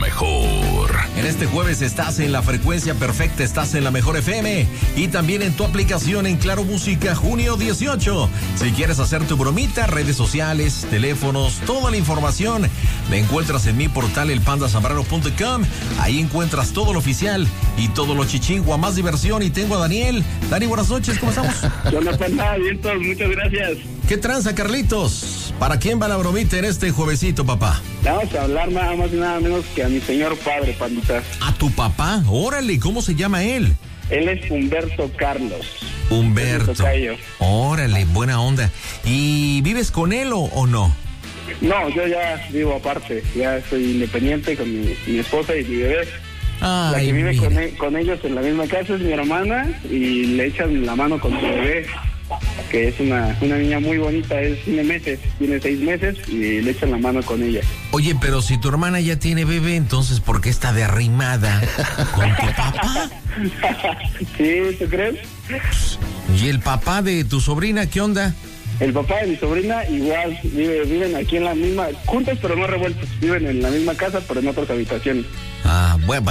mejor. En este jueves estás en la frecuencia perfecta, estás en la mejor FM y también en tu aplicación en Claro Música, junio 18. Si quieres hacer tu bromita, redes sociales, teléfonos, toda la información la encuentras en mi portal elpandasambrano.com. Ahí encuentras todo lo oficial y todo lo chichingua, más diversión. Y tengo a Daniel. Dani, buenas noches, ¿cómo estamos? Yo no sé nada, bien, todos, muchas gracias. ¿Qué tranza, Carlitos? ¿Para quién va la bromita en este juevesito, papá? Vamos a hablar nada más y nada menos que a mi señor padre, pandita. ¿A tu papá? Órale, ¿cómo se llama él? Él es Humberto Carlos. Humberto. Órale, buena onda. ¿Y vives con él o no? No, yo ya vivo aparte, ya soy independiente con mi esposa y mi bebé. Ay, la que vive con ellos en la misma casa es mi hermana y le echan la mano con su bebé, que es una niña muy bonita, tiene 6 meses y le echan la mano con ella. Oye, pero si tu hermana ya tiene bebé, entonces ¿por qué está de arrimada con tu papá? Sí, ¿tú crees? ¿Y el papá de tu sobrina qué onda? El papá de mi sobrina igual, viven aquí en la misma, juntos pero no revueltos, viven en la misma casa pero en otras habitaciones. Ah, bueno.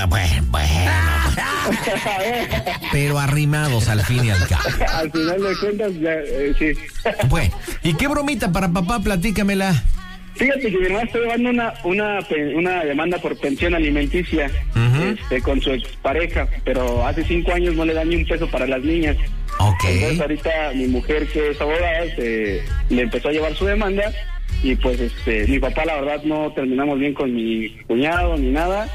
Pero arrimados al fin y al cabo. Al final de cuentas, ya, sí. Bueno, ¿y qué bromita para papá? Platícamela. Fíjate que mi hermana está llevando una demanda por pensión alimenticia con su expareja, pero hace 5 años no le da ni un peso para las niñas. Okay. Entonces ahorita mi mujer, que es abogada, le empezó a llevar su demanda y pues mi papá, la verdad, no terminamos bien con mi cuñado ni nada.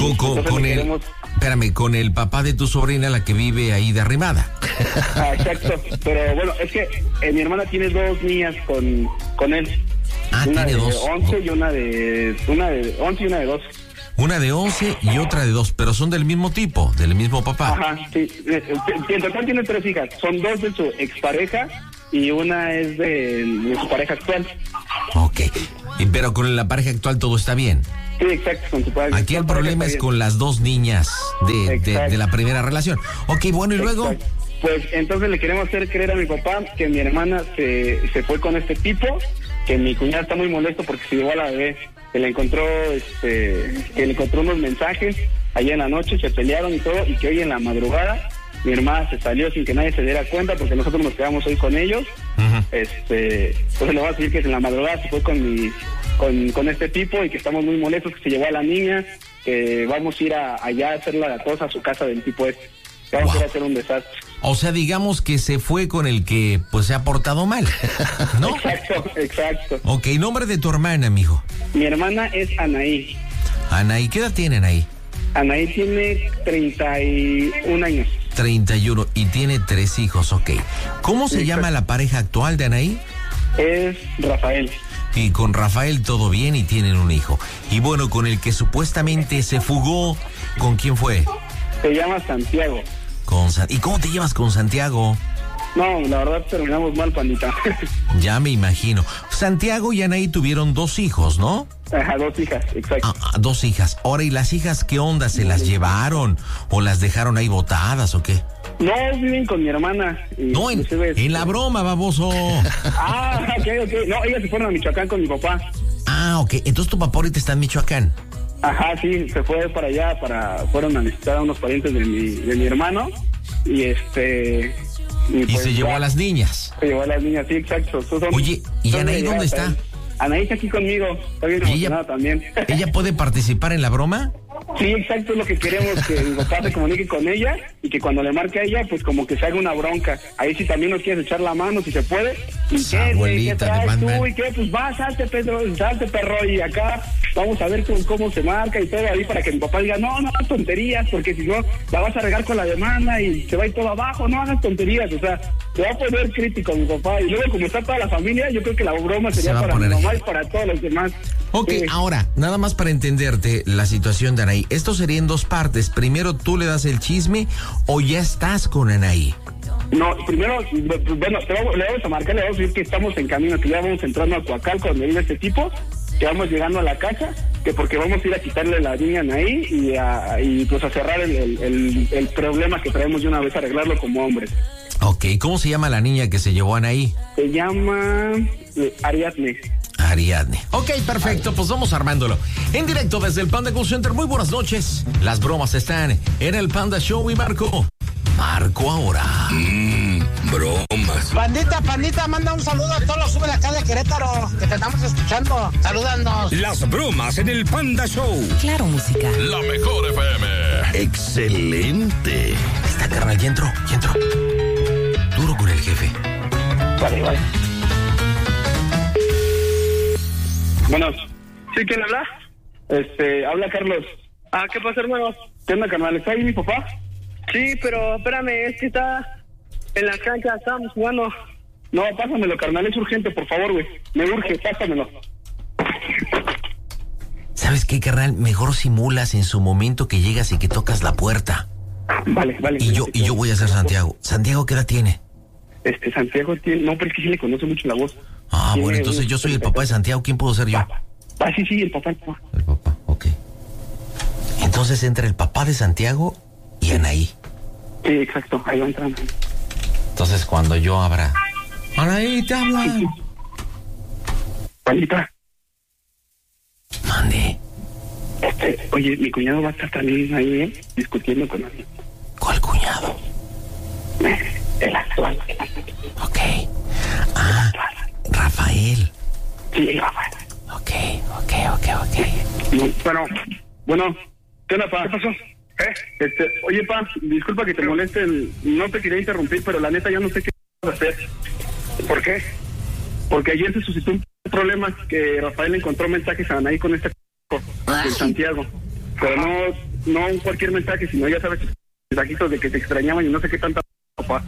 Con el papá de tu sobrina, la que vive ahí de arrimada. Ah, exacto, pero bueno, es que mi hermana tiene 2 niñas con él. Ah, una tiene de 2. 11 y una de 11 y una de 12. Una de 11 y otra de 2, pero son del mismo tipo, del mismo papá. Ajá, sí. En total tiene 3 hijas. Son 2 de su expareja y una es de su pareja actual. Ok, pero con la pareja actual todo está bien. Sí, exacto, con su pareja. Aquí el problema es con las 2 niñas de la primera relación. Ok, bueno, ¿y luego? Pues entonces le queremos hacer creer a mi papá que mi hermana se fue con este tipo, que mi cuñada está muy molesto porque se llevó a la bebé, que le encontró unos mensajes allá en la noche, se pelearon y todo, y que hoy en la madrugada mi hermana se salió sin que nadie se diera cuenta porque nosotros nos quedamos hoy con ellos. Entonces le voy a decir que en la madrugada se fue con este tipo y que estamos muy molestos, que se llevó a la niña, que vamos a ir allá a hacer la cosa a su casa del tipo este. Vamos a ir a hacer un desastre. O sea, digamos que se fue con el que pues se ha portado mal, ¿no? Exacto. Ok, nombre de tu hermana, mijo. Mi hermana es Anaí. Anaí, ¿qué edad tiene Anaí? Anaí tiene 31 años. 31 y tiene 3 hijos, ok. ¿Cómo se llama la pareja actual de Anaí? Es Rafael. Y con Rafael todo bien y tienen un hijo. Y bueno, con el que supuestamente se fugó, ¿con quién fue? Se llama Santiago. ¿Y cómo te llevas con Santiago? No, la verdad terminamos mal, pandita. Ya me imagino. Santiago y Anaí tuvieron 2 hijos, ¿no? Ajá, 2 hijas, exacto. 2 hijas. Ahora, ¿y las hijas qué onda? ¿Se las llevaron o las dejaron ahí botadas o qué? No, viven con mi hermana. No, en la broma, baboso. Ok. No, ellas se fueron a Michoacán con mi papá. Ah, ok. Entonces tu papá ahorita está en Michoacán. Ajá, sí, se fue para allá, fueron a visitar a unos parientes de mi hermano y pues se llevó a las niñas. Se llevó a las niñas, sí, exacto. Oye, ¿y Anaí dónde está? Anaí está aquí conmigo, está bien emocionada también. ¿Ella puede participar en la broma? Sí, exacto, es lo que queremos, que mi papá se comunique con ella y que cuando le marque a ella, pues como que se haga una bronca. Ahí sí también nos quieres echar la mano, si se puede. ¿Y qué traes tú? ¿Y qué? Pues salte, Pedro, salte, perro, y acá vamos a ver cómo se marca y todo ahí para que mi papá diga, no tonterías, porque si no, la vas a regar con la demanda y se va a ir todo abajo, no hagas tonterías, o sea, se va a poner crítico mi papá. Y luego, como está toda la familia, yo creo que la broma sería para mi mamá y para todos los demás. Ok, ahora, nada más para entenderte la situación de Anaí. Esto sería en 2 partes. Primero, ¿tú le das el chisme o ya estás con Anaí? No, primero, bueno, le vamos a marcar, le vamos a decir que estamos en camino, que ya vamos entrando a Coacalco, donde vive este tipo, que vamos llegando a la casa, que porque vamos a ir a quitarle la niña a Anaí y pues a cerrar el problema que traemos de una vez, arreglarlo como hombres. Ok, ¿cómo se llama la niña que se llevó a Anaí? Se llama Ariadne. Ariadne. Ok, perfecto, pues vamos armándolo. En directo desde el Panda Call Center, muy buenas noches. Las bromas están en el Panda Show y Marco ahora. Bromas. Pandita, manda un saludo a todos los sube de acá de Querétaro, que te estamos escuchando. Salúdanos. Las bromas en el Panda Show. Claro, música. La mejor FM. Excelente. Está, carnal, ya entró. Duro con el jefe. Vale. Bueno, ¿sí quién habla? Habla Carlos. ¿Qué pasa, hermano? ¿Qué onda, carnal? ¿Está ahí mi papá? Sí, pero espérame, es que está en la cancha, estamos jugando. No, pásamelo, carnal, es urgente, por favor, güey. Me urge, pásamelo. ¿Sabes qué, carnal? Mejor simulas en su momento que llegas y que tocas la puerta. Vale. Y yo voy a ser Santiago. ¿Santiago qué edad tiene? Santiago tiene... No, pero es que sí le conoce mucho la voz. Bueno, entonces yo soy el papá de Santiago. ¿Quién puedo ser yo? Sí, el papá. El papá, ok. Entonces entra el papá de Santiago y Anaí. Sí, exacto, ahí va entrando. Entonces cuando yo abra... Anaí, te hablan. Juanita. Mande. Oye, mi cuñado va a estar también ahí, discutiendo con alguien. ¿Cuál cuñado? El actual. Ok. Rafael. Sí, Rafael. Ok. Bueno, ¿qué onda, pa? ¿Qué pasó? Oye, pa, disculpa que te moleste, no te quería interrumpir, pero la neta ya no sé qué hacer. ¿Por qué? Porque ayer se suscitó un problema que Rafael encontró mensajes a Anaí con de Santiago. Pero no cualquier mensaje, sino ya sabes, mensajitos de que te extrañaban y no sé qué tanta papá.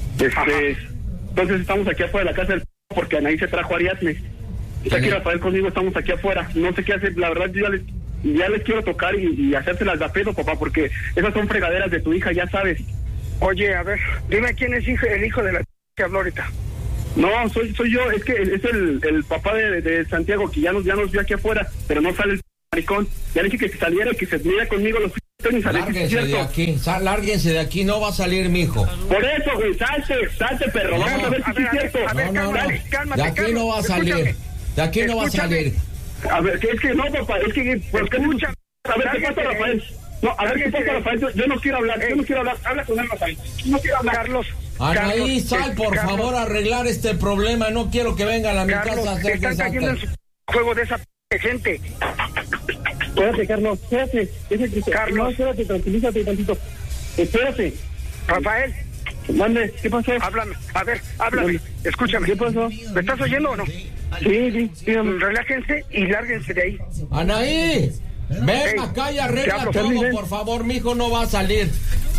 Entonces estamos aquí afuera de la casa del porque Anaí se trajo a Ariadne. Está aquí Rafael conmigo, estamos aquí afuera. No sé qué hacer, la verdad yo ya les quiero tocar y hacérselas de a pedo, papá, porque esas son fregaderas de tu hija, ya sabes. Oye, a ver, dime quién es el hijo de la que habló ahorita. No, soy yo, es que es el papá de Santiago, que ya nos vio aquí afuera, pero no sale el maricón. Ya le dije que saliera y que se mira conmigo los tenis. Lárguense de aquí, no va a salir mi hijo. Por eso, güey, salte, perro, vamos a ver si es cierto. De aquí no va a salir. De aquí no va a salir. A ver, que es que no, papá, es que... Pues, ¿qué escucha? A ver, ¿qué pasa, Rafael? No, a ver, ¿qué pasa, Rafael? Yo no quiero hablar, habla con él, Rafael. No quiero hablar. Carlos. Anaí, sal, por favor, a arreglar este problema. No quiero que vengan a mi casa a hacer desastre. Están cayendo en su juego de esa gente. Espérate, Carlos, espérate. Carlos, espérate, tranquilízate tantito. Espérate. Rafael. Mande, ¿qué pasó? Háblame, a ver, háblame, escúchame. ¿Qué pasó? ¿Me estás oyendo o no? Sí, relájense y lárguense de ahí. Anaí, ven acá y arregla todo, por favor, mi hijo no va a salir.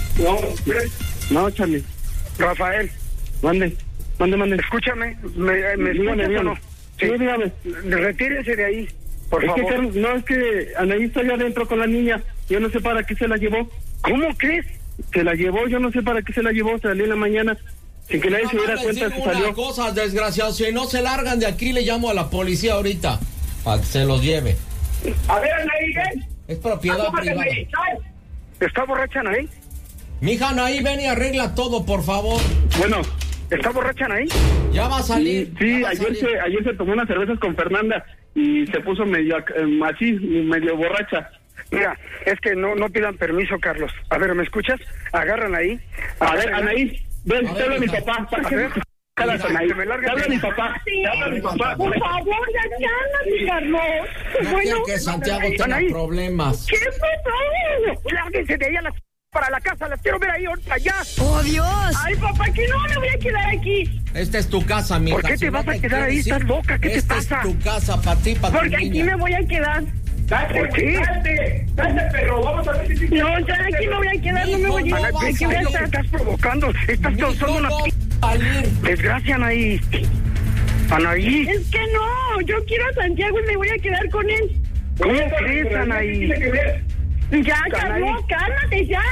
No, Charlie. Rafael. Mande. Escúchame, ¿me escuchas o no? Sí, dígame. Retírense de ahí, por favor. Que, no, es que Anaí está allá adentro con la niña. Yo no sé para qué se la llevó. ¿Cómo crees? Se la llevó, yo no sé para qué se la llevó, salió en la mañana, sin que nadie se diera cuenta que salió. Una cosa, desgraciados, si no se largan de aquí, le llamo a la policía ahorita, para que se los lleve. A ver, Anaí, ven. Es propiedad privada. ¿Está borracha Anaí? Mija, Anaí, ven y arregla todo, por favor. Bueno, ¿está borracha Anaí? Ya va a salir. Sí, ayer se tomó unas cervezas con Fernanda y se puso medio borracha. Mira, es que no pidan permiso, Carlos. A ver, ¿me escuchas? Agarran ahí. A ver, Anaí, ven, te habla mi papá. A ver, habla mi papá. Por favor, ya cálmate, Carlos. No quiero que Santiago tenga problemas. ¿Qué pasó? Lárguense de ahí para la casa, las quiero ver ahí ahorita ya. ¡Oh, Dios! Ay, papá, que no me voy a quedar aquí. Esta es tu casa, mija. ¿Por qué te vas a quedar ahí? ¿Estás loca? ¿Qué te pasa? Esta es tu casa, para ti, para tu Porque niña. aquí me voy a quedar. ¿Por qué? Date, perro, vamos a ver si... No, ya aquí me voy a quedar, no me voy a ir. ¿Qué es lo que estás provocando? Estás causando una desgracia, Anaí. Anaí. Es que no, yo quiero a Santiago y me voy a quedar con él. ¿Cómo crees, Anaí? Ya, Carlos, cálmate, ya.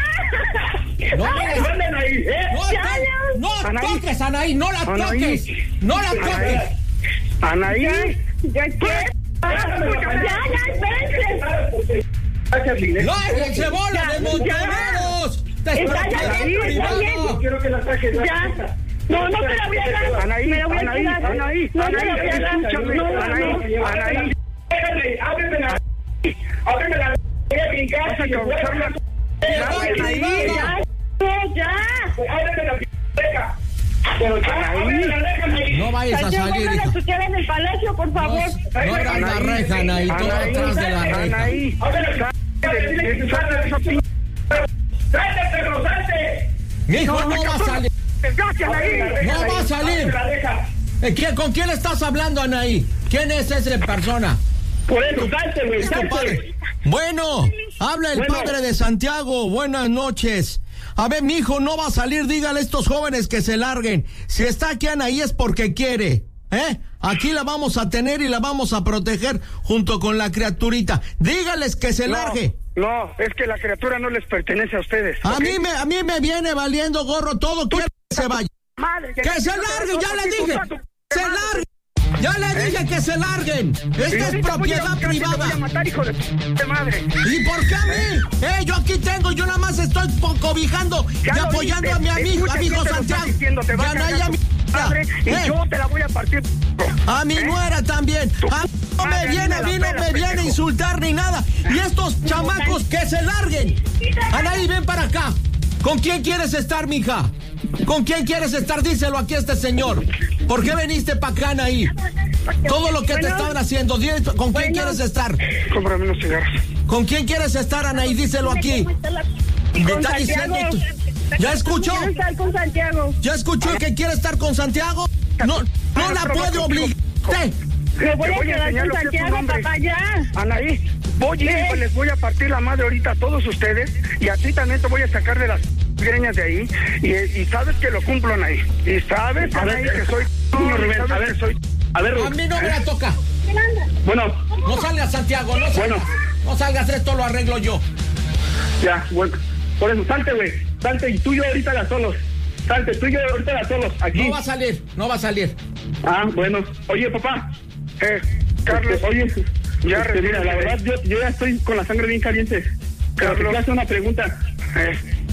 No toques, Anaí, no la toques. No la toques. Anaí. Ya, espérense. ¡Lárguense, bola de montoneros! Está ya adentro, está bien. Quiero que la saques. Ya. No te la voy a dar. Anaí, me la voy a Anaí, quedar. Anaí, No te la Anaí, voy a dar. escúchame, No, Anaí. Ábreme la. Voy a brincar. Vas a causar una... Ya. Ábreme la biblioteca. No vayas a Santiago, salir, ábreme hijo. tu queda en el palacio, por favor. No abras la reja, Anaí, todo atrás de la reja. Anaí, ¡Salte, perro, salte! Mijo, no va a salir. No va a salir. ¿Con quién estás hablando, Anaí? ¿Quién es esa persona? Por eso, salte, güey, Es tu salte. padre. Bueno, habla el padre de Santiago. Buenas noches. A ver, mijo, no va a salir. Dígale a estos jóvenes que se larguen. Si está aquí Anaí es porque quiere. Aquí la vamos a tener y la vamos a proteger junto con la criaturita. Dígales que se largue. No, es que la criatura no les pertenece a ustedes. A mí me viene valiendo gorro todo. Quiero que se vaya. Madre, ¡Que se larguen! ¡Ya le dije! ¡Se larguen! ¡Ya le dije que se larguen! ¡Esta es propiedad privada! Voy a matar, hijo de madre. ¿Y por qué a mí? Yo aquí tengo, yo nada más estoy cobijando y apoyando a mi amigo Santiago. Te va a Anaí, a mi madre y yo te la voy a partir. a mi nuera también. A mí no me viene, a mí no me viene a insultar ni nada. Y estos chamacos que se larguen. Anaí, ven para acá. ¿Con quién quieres estar, mija? ¿Con quién quieres estar? Díselo aquí a este señor. ¿Por qué viniste para acá, Anaí? Todo lo que te estaban haciendo. ¿Con quién quieres estar? Cómprame unos cigarros. ¿Con quién quieres estar, Anaí? Díselo aquí. Me está diciendo. ¿Ya escuchó? Quiero estar con Santiago. ¿Ya escuchó que quiere estar con Santiago? No la puede obligar. Me voy Te a voy a quedar enseñar con lo que es un Santiago, hombre. papá, ya. Anaí, les voy a partir la madre ahorita a todos ustedes y a ti también te voy a sacar de las greñas de ahí y sabes que lo cumplo, Anaí. Y sabes, Anaí, que soy... Rubén, a ver, a ver, A mí no me la toca. bueno, No salgas, Santiago, no salgas. Bueno. No salgas, esto lo arreglo yo. ya, bueno, por eso, salte, güey, salte, y tú y yo ahorita las solos, salte, tú y yo ahorita las solos, aquí. No va a salir. Ah, bueno, oye, papá, Carlos, oye, ya mira, la verdad, yo ya estoy con la sangre bien caliente, pero te Carlos. quiero hacer una pregunta,